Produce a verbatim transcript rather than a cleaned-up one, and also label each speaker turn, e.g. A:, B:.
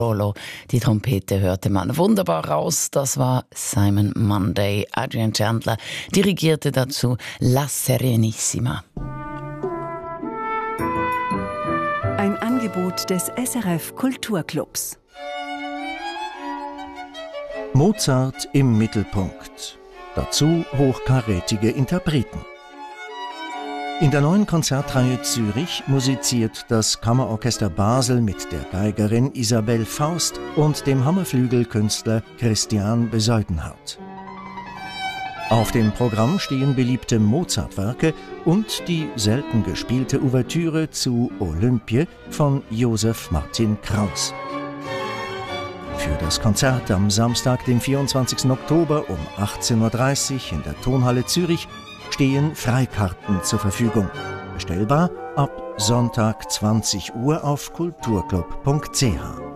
A: Solo. Die Trompete hörte man wunderbar raus. Das war Simon Monday. Adrian Chandler dirigierte dazu La Serenissima.
B: Ein Angebot des S R F Kulturclubs.
C: Mozart im Mittelpunkt. Dazu hochkarätige Interpreten. In der neuen Konzertreihe Zürich musiziert das Kammerorchester Basel mit der Geigerin Isabelle Faust und dem Hammerflügelkünstler Christian Bezuidenhout. Auf dem Programm stehen beliebte Mozart-Werke und die selten gespielte Ouvertüre zu Olympie von Joseph Martin Kraus. Für das Konzert am Samstag, den vierundzwanzigsten Oktober um achtzehn Uhr dreißig in der Tonhalle Zürich stehen Freikarten zur Verfügung. Bestellbar ab Sonntag zwanzig Uhr auf kulturclub punkt c h.